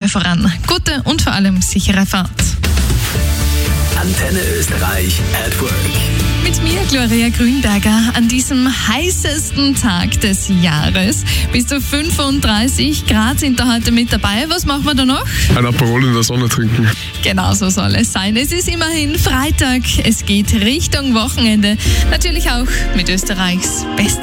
voran. Gute und vor allem sichere Fahrt. Antenne Österreich at Work. Mit mir, Gloria Grünberger, an diesem heißesten Tag des Jahres. Bis zu 35 Grad sind da heute mit dabei. Was machen wir da noch? Ein Aperol in der Sonne trinken. Genau so soll es sein. Es ist immerhin Freitag. Es geht Richtung Wochenende. Natürlich auch mit Österreichs Bestes.